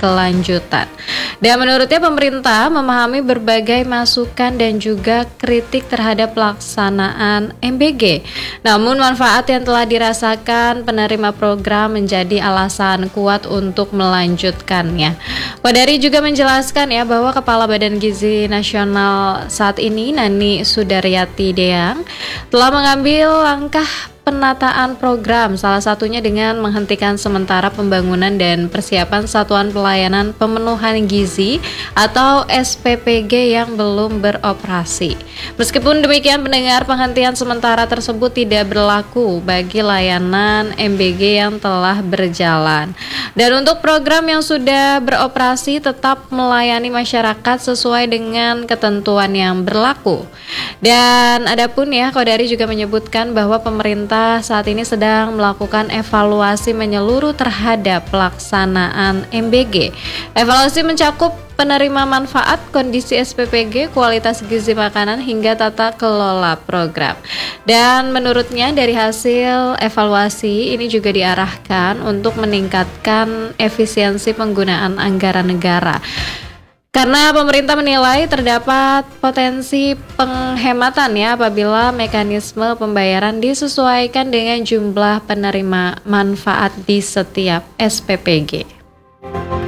berkelanjutan. Dan menurutnya pemerintah memahami berbagai masukan dan juga kritik terhadap pelaksanaan MBG. Namun manfaat yang telah dirasakan penerima program menjadi alasan kuat untuk melanjutkannya. Kodari juga menjelaskan ya bahwa Kepala Badan Gizi Nasional saat ini Nani Sudaryati Deang telah mengambil langkah penataan program, salah satunya dengan menghentikan sementara pembangunan dan persiapan Satuan Pelayanan Pemenuhan Gizi atau SPPG yang belum beroperasi. Meskipun demikian, pendengar, penghentian sementara tersebut tidak berlaku bagi layanan MBG yang telah berjalan. Dan untuk program yang sudah beroperasi tetap melayani masyarakat sesuai dengan ketentuan yang berlaku. Dan adapun ya, Kodari juga menyebutkan bahwa pemerintah saat ini sedang melakukan evaluasi menyeluruh terhadap pelaksanaan MBG. Evaluasi mencakup penerima manfaat, kondisi SPPG, kualitas gizi makanan, hingga tata kelola program. Dan menurutnya dari hasil evaluasi ini juga diarahkan untuk meningkatkan efisiensi penggunaan anggaran negara. Karena pemerintah menilai terdapat potensi penghematan ya apabila mekanisme pembayaran disesuaikan dengan jumlah penerima manfaat di setiap SPPG.